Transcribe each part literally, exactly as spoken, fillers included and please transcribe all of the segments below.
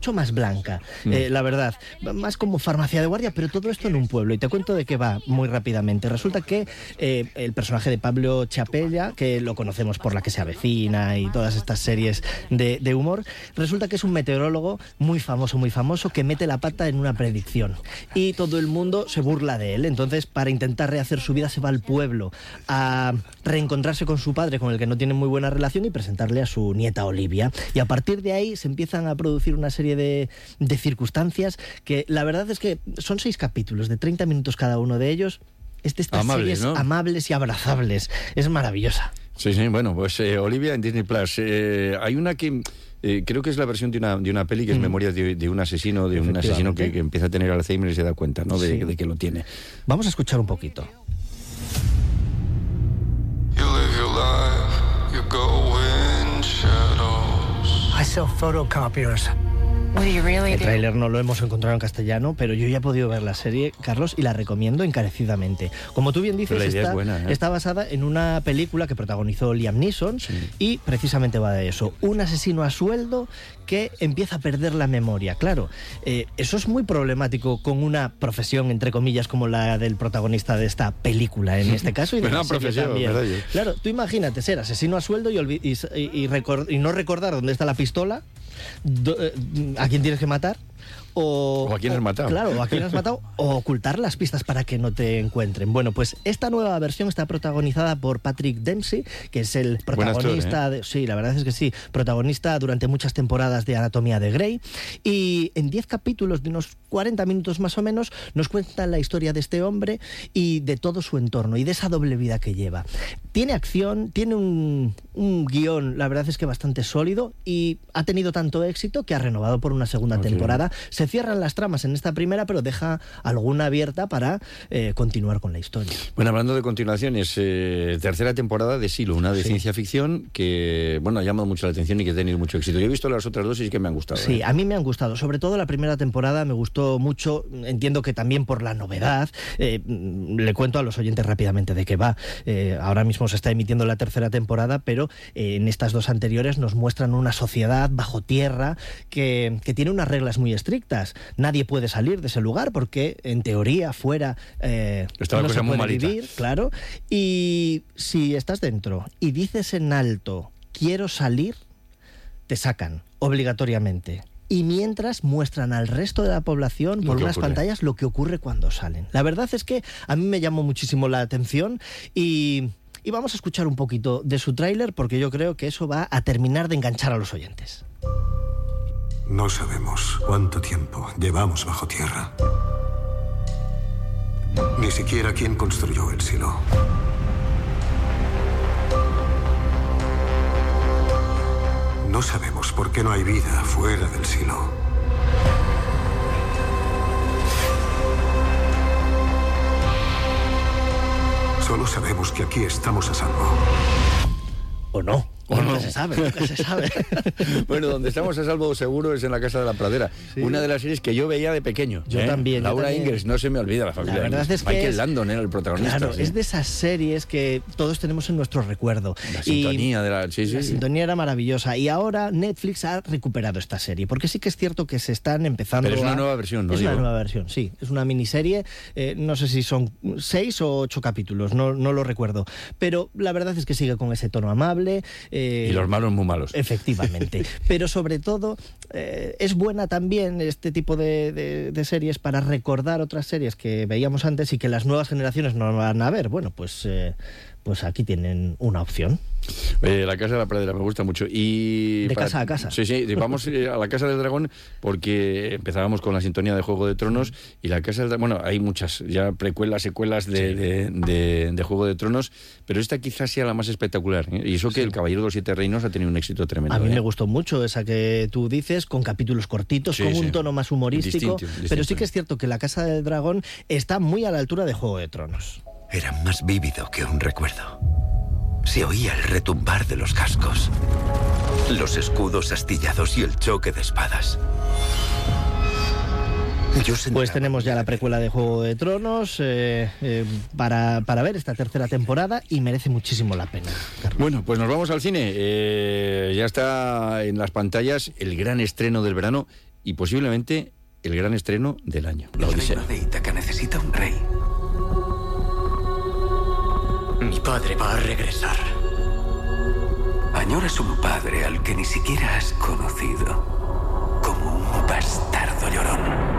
mucho más blanca, mm. eh, la verdad, más como farmacia de guardia, pero todo esto en un pueblo. Y te cuento de qué va muy rápidamente. Resulta que eh, el personaje de Pablo Chapella, que lo conocemos por La que se avecina y todas estas series de, de humor, resulta que es un meteorólogo muy famoso, muy famoso, que mete la pata en una predicción. Y todo el mundo se burla de él. Entonces, para intentar rehacer su vida, se va al pueblo a reencontrarse con su padre, con el que no tiene muy buena relación, y presentarle a su nieta Olivia. Y a partir de ahí se empiezan a producir una serie De, de circunstancias que la verdad es que son seis capítulos de treinta minutos cada uno de ellos. Es de estas amables, series ¿no? amables y abrazables. Es maravillosa. Sí, sí, bueno, pues eh, Olivia en Disney Plus. Eh, hay una que eh, creo que es la versión de una, de una peli que es mm. Memoria de, de un asesino, de un asesino que, que empieza a tener Alzheimer y se da cuenta, ¿no? De, sí. de que lo tiene. Vamos a escuchar un poquito. You live your life, you go in shadows. I sell photocopiers. El tráiler no lo hemos encontrado en castellano, pero yo ya he podido ver la serie, Carlos, y la recomiendo encarecidamente. Como tú bien dices, está, es buena, ¿eh? está basada en una película que protagonizó Liam Neeson, sí. y precisamente va de eso. Un asesino a sueldo que empieza a perder la memoria. Claro, eh, eso es muy problemático con una profesión, entre comillas, como la del protagonista de esta película, en este caso, y de la serie también. Claro, tú imagínate ser asesino a sueldo y, y, y, y, record, y no recordar dónde está la pistola, do, eh, a quién tienes que matar, o, o a quién has matado. Claro, o a quién has matado, o ocultar las pistas para que no te encuentren. Bueno, pues esta nueva versión está protagonizada por Patrick Dempsey, que es el protagonista, actor, ¿eh? de, sí, la verdad es que sí, protagonista durante muchas temporadas de Anatomía de Grey, y en diez capítulos de unos cuarenta minutos más o menos nos cuenta la historia de este hombre y de todo su entorno y de esa doble vida que lleva. Tiene acción, tiene un, un guión, la verdad es que bastante sólido, y ha tenido tanto éxito que ha renovado por una segunda okay. temporada. Se cierran las tramas en esta primera, pero deja alguna abierta para eh, continuar con la historia. Bueno, hablando de continuaciones, eh, tercera temporada de Silo, una de sí. ciencia ficción que, bueno, ha llamado mucho la atención y que ha tenido mucho éxito. Yo he visto las otras dos y sí que me han gustado. Sí, ¿eh? a mí me han gustado. Sobre todo la primera temporada me gustó mucho. Entiendo que también por la novedad. Eh, le cuento a los oyentes rápidamente de qué va. Eh, ahora mismo se está emitiendo la tercera temporada, pero eh, en estas dos anteriores nos muestran una sociedad bajo tierra que, que tiene unas reglas muy estrictas. Nadie puede salir de ese lugar porque, en teoría, fuera eh, no se puede vivir, claro. Y si estás dentro y dices en alto, quiero salir, te sacan obligatoriamente. Y mientras muestran al resto de la población por unas ocurre. pantallas lo que ocurre cuando salen. La verdad es que a mí me llamó muchísimo la atención y... Y vamos a escuchar un poquito de su tráiler porque yo creo que eso va a terminar de enganchar a los oyentes. No sabemos cuánto tiempo llevamos bajo tierra. Ni siquiera quién construyó el silo. No sabemos por qué no hay vida fuera del silo. Solo sabemos que aquí estamos a salvo. ¿O no? O nunca no. se sabe, nunca se sabe. Bueno, donde estamos a salvo seguro es en La Casa de la Pradera. Sí. Una de las series que yo veía de pequeño. Yo ¿eh? también. Laura yo también. Ingalls, no se me olvida la familia. La verdad Ingalls. es que Michael es, Landon era el protagonista. Claro, sí. es de esas series que todos tenemos en nuestro recuerdo. La sintonía y de la... Sí, sí, la sí. sintonía era maravillosa. Y ahora Netflix ha recuperado esta serie. Porque sí que es cierto que se están empezando Pero es una a... nueva versión, ¿no? Es digo? una nueva versión, sí. Es una miniserie. Eh, no sé si son seis o ocho capítulos. No, no lo recuerdo. Pero la verdad es que sigue con ese tono amable. Eh, y los malos muy malos. Efectivamente. Pero sobre todo eh, es buena también este tipo de, de, de series para recordar otras series que veíamos antes y que las nuevas generaciones no van a ver. Bueno, pues, eh, pues aquí tienen una opción. Eh, la Casa de la Pradera me gusta mucho. Y de para... casa a casa. Sí, sí, vamos a la Casa del Dragón porque empezábamos con la sintonía de Juego de Tronos y la Casa del Dragón, bueno, hay muchas ya precuelas, secuelas de, sí. de, de, de Juego de Tronos, pero esta quizás sea la más espectacular, ¿eh? Y eso que sí. El Caballero de los Siete Reinos ha tenido un éxito tremendo. A mí ¿eh? me gustó mucho esa que tú dices, con capítulos cortitos, sí, con sí. un tono más humorístico, distinto, distinto. Pero sí que es cierto que la Casa del Dragón está muy a la altura de Juego de Tronos. Era más vívido que un recuerdo. Se oía el retumbar de los cascos, los escudos astillados y el choque de espadas. Yo pues tenemos ya la precuela de Juego de Tronos eh, eh, para, para ver esta tercera temporada y merece muchísimo la pena, Carlos. Bueno, pues nos vamos al cine. Eh, ya está en las pantallas el gran estreno del verano, y posiblemente el gran estreno del año, La El Odisea. reino de Ítaca necesita un rey. Mi padre va a regresar. Añoras un padre al que ni siquiera has conocido, como un bastardo llorón.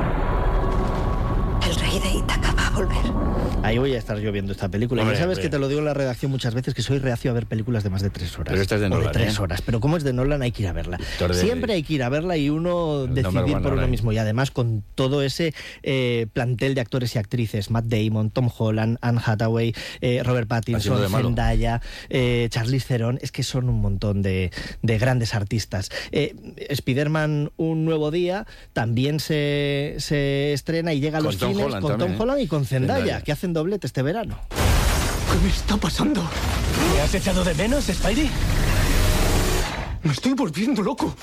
El rey de Ítaca va a volver. Ahí voy a estar yo viendo esta película. Hombre, y ya sabes hombre. que te lo digo en la redacción muchas veces, que soy reacio a ver películas de más de tres horas. Pero esta es de o Nolan, de tres ¿eh? horas. Pero como es de Nolan, hay que ir a verla. De... Siempre hay que ir a verla y uno El decidir number one por uno ahora. mismo. Y además con todo ese eh, plantel de actores y actrices, Matt Damon, Tom Holland, Anne Hathaway, eh, Robert Haciendo Pattinson, de malo. Zendaya, eh, Charlize Theron, es que son un montón de, de grandes artistas. Eh, Spider-Man Un Nuevo Día también se, se estrena y llega a Con los Tom cines Holland con también, Tom ¿eh? Holland y con Zendaya, Zendaya. que hacen doblete este verano. ¿Qué me está pasando? ¿Me has echado de menos, Spidey? Me estoy volviendo loco.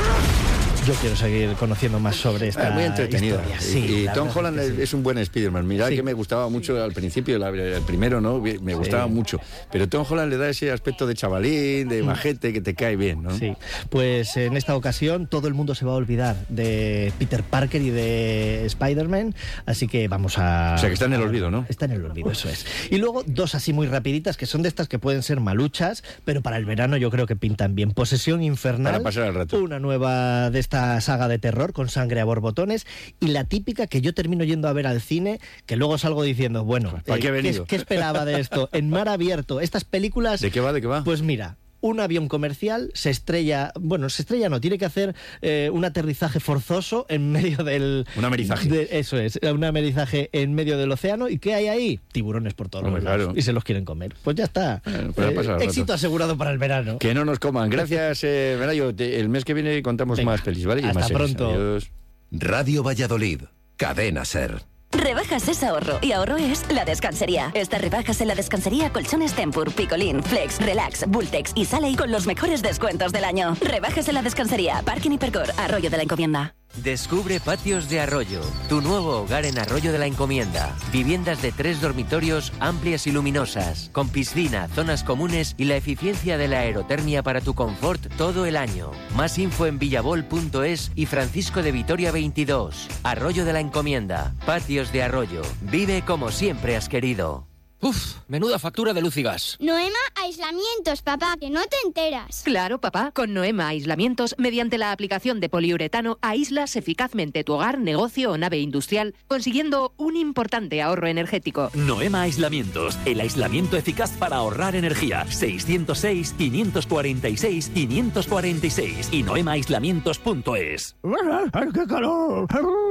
Yo quiero seguir conociendo más sobre esta Ah, muy entretenida. historia. Y- Sí, y la Tom verdad Holland es que es, sí. es un buen Spider-Man. Mira Sí. que me gustaba mucho al principio, la- el primero, ¿no? Me gustaba mucho. Pero Tom Holland le da ese aspecto de chavalín, de majete, que te cae bien, ¿no? Sí, pues en esta ocasión todo el mundo se va a olvidar de Peter Parker y de Spider-Man, así que vamos a... O sea, que está en el olvido, ¿no? Está en el olvido, eso es. Y luego dos así muy rapiditas, que son de estas que pueden ser maluchas, pero para el verano yo creo que pintan bien. Posesión Infernal, Para pasar el rato. una nueva de esta saga de terror con sangre a borbotones, y la típica que yo termino yendo a ver al cine, que luego salgo diciendo, bueno, ¿Para qué he venido? ¿qué esperaba de esto? En mar abierto, estas películas... ¿De qué va? ¿De qué va? Pues mira, un avión comercial se estrella, bueno, se estrella no, tiene que hacer eh, un aterrizaje forzoso en medio del... Un amerizaje. de- eso es, un amerizaje en medio del océano. ¿Y qué hay ahí? Tiburones por todos Hombre, los lados. claro. Y se los quieren comer. Pues ya está. Bueno, pues a pasar el rato. éxito asegurado para el verano. Que no nos coman. Gracias, eh, Velayo. Te- El mes que viene contamos Venga, más pelis, ¿vale? Y hasta más series. pronto. Adiós. Radio Valladolid, Cadena Ser. Rebajas es ahorro y ahorro es La Descansería. Estas rebajas en La Descansería, colchones Tempur, Picolín, Flex, Relax, Bultex y Sale con los mejores descuentos del año. Rebajas en La Descansería, Parking Hipercor, Arroyo de la Encomienda. Descubre Patios de Arroyo, tu nuevo hogar en Arroyo de la Encomienda. Viviendas de tres dormitorios amplias y luminosas, con piscina, zonas comunes y la eficiencia de la aerotermia para tu confort todo el año. Más info en villabol punto es y Francisco de Vitoria veintidós. Arroyo de la Encomienda, Patios de Arroyo. Vive como siempre has querido. Uf, menuda factura de luz y gas. Noema Aislamientos, papá, que no te enteras. Claro, papá, con Noema Aislamientos, mediante la aplicación de poliuretano, aíslas eficazmente tu hogar, negocio o nave industrial, consiguiendo un importante ahorro energético. Noema Aislamientos, el aislamiento eficaz para ahorrar energía. seiscientos seis, quinientos cuarenta y seis, quinientos cuarenta y seis y noema aislamientos punto es. ¡Qué calor!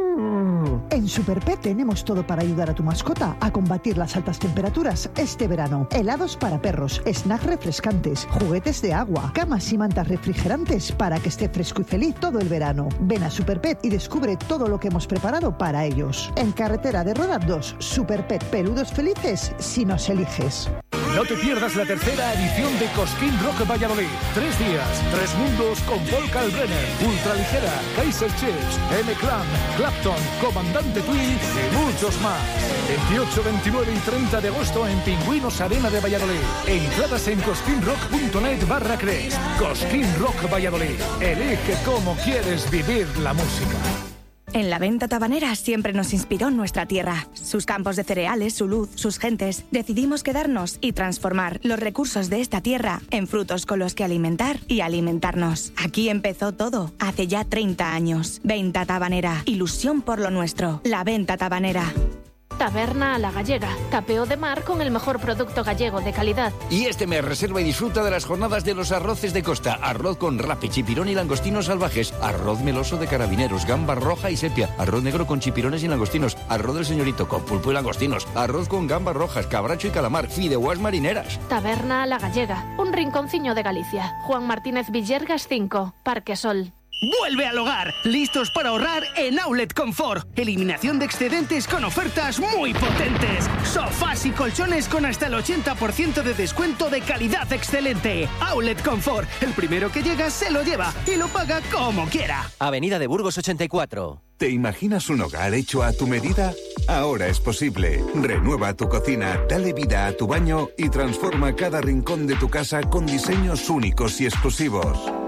En Superpet tenemos todo para ayudar a tu mascota a combatir las altas temperaturas este verano. Helados para perros, snacks refrescantes, juguetes de agua, camas y mantas refrigerantes para que esté fresco y feliz todo el verano. Ven a Superpet y descubre todo lo que hemos preparado para ellos. En Carretera de Roda dos, Superpet, peludos felices si nos eliges. No te pierdas la tercera edición de Cosquín Rock Valladolid. Tres días, tres mundos con Paul Kalbrenner, Ultraligera, Kaiser Chiefs, M-Clan, Clapton, Comandante Tweed y muchos más. veintiocho, veintinueve y treinta de agosto en Pingüinos Arena de Valladolid. Entradas en cosquinrock punto net barra Crest. Cosquín Rock Valladolid. Elige cómo quieres vivir la música. En la venta tabanera siempre nos inspiró nuestra tierra, sus campos de cereales, su luz, sus gentes. Decidimos quedarnos y transformar los recursos de esta tierra en frutos con los que alimentar y alimentarnos. Aquí empezó todo, hace ya treinta años. Venta tabanera, ilusión por lo nuestro. La venta tabanera. Taberna a la Gallega, tapeo de mar con el mejor producto gallego de calidad. Y este mes reserva y disfruta de las jornadas de los arroces de costa. Arroz con rape, chipirón y langostinos salvajes. Arroz meloso de carabineros, gamba roja y sepia. Arroz negro con chipirones y langostinos. Arroz del señorito con pulpo y langostinos. Arroz con gambas rojas, cabracho y calamar. Fideuás marineras. Taberna a la Gallega, un rinconciño de Galicia. Juan Martínez Villergas cinco, Parque Sol. ¡Vuelve al hogar! ¡Listos para ahorrar en Outlet Confort! Eliminación de excedentes con ofertas muy potentes. Sofás y colchones con hasta el ochenta por ciento de descuento de calidad excelente. Outlet Confort. El primero que llega se lo lleva y lo paga como quiera. Avenida de Burgos ochenta y cuatro. ¿Te imaginas un hogar hecho a tu medida? Ahora es posible. Renueva tu cocina, dale vida a tu baño y transforma cada rincón de tu casa con diseños únicos y exclusivos.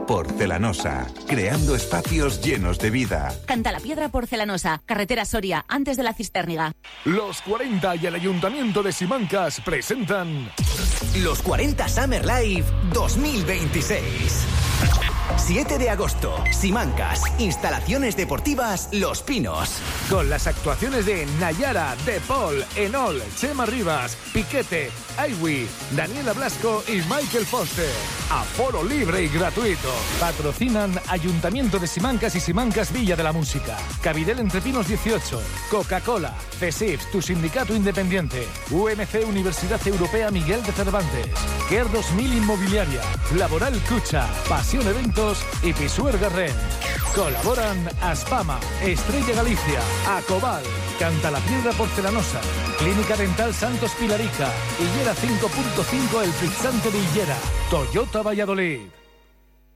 Porcelanosa, creando espacios llenos de vida. Cantalapiedra Porcelanosa, carretera Soria, antes de la Cistérniga. Los cuarenta y el Ayuntamiento de Simancas presentan Los cuarenta Summer Live dos mil veintiséis. siete de agosto, Simancas, instalaciones deportivas Los Pinos. Con las actuaciones de Nayara, De Paul, Enol, Chema Rivas, Piquete, Aiwi, Daniela Blasco y Michael Foster. Aforo libre y gratuito. Patrocinan Ayuntamiento de Simancas y Simancas Villa de la Música. Cabidel Entre Pinos dieciocho. Coca-Cola. CESIF, tu sindicato independiente. U M C Universidad Europea Miguel de Cervantes. Ker dos mil Inmobiliaria. Laboral Cucha. Pasión Eventos y Pisuerga Ren. Colaboran Aspama, Estrella Galicia, Acobal, Cantalapiedra Porcelanosa, Clínica Dental Santos Pilarica, Higuera cinco punto cinco El Frizzante de Higuera, Toyota Valladolid.